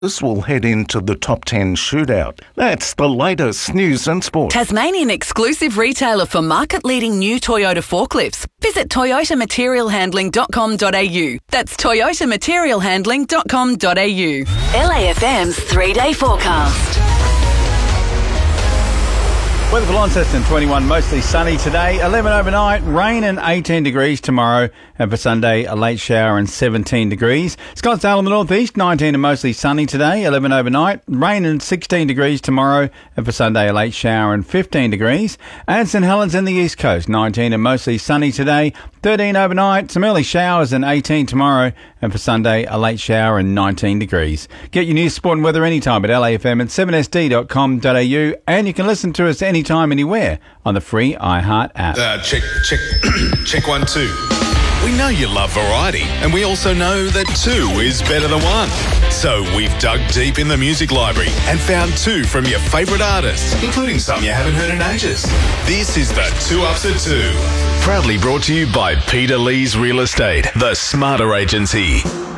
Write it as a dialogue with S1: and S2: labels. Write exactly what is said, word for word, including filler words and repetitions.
S1: This will head into the top ten shootout. That's the latest news and sport.
S2: Tasmanian exclusive retailer for market-leading new Toyota forklifts. Visit toyota material handling dot com dot a u. That's toyota material handling dot com dot a u. L A F M's three-day forecast.
S3: Weather for Launceston, twenty-one, mostly sunny today, eleven overnight, rain and eighteen degrees tomorrow, and for Sunday, a late shower and seventeen degrees. Scottsdale in the northeast, nineteen and mostly sunny today, eleven overnight, rain and sixteen degrees tomorrow, and for Sunday, a late shower and fifteen degrees. And St Helens in the east coast, nineteen and mostly sunny today, thirteen overnight, some early showers and eighteen tomorrow, and for Sunday, a late shower and nineteen degrees. Get your news, sport and weather anytime at L A F M and seven S D dot com dot a u, and you can listen to us anytime, anywhere on the free iHeart app.
S4: Uh, check, check, check one, two. We know you love variety, and we also know that two is better than one. So we've dug deep in the music library and found two from your favourite artists, including some you haven't heard in ages. This is the Two Ups at Two. Proudly brought to you by Peter Lee's Real Estate, the Smarter Agency.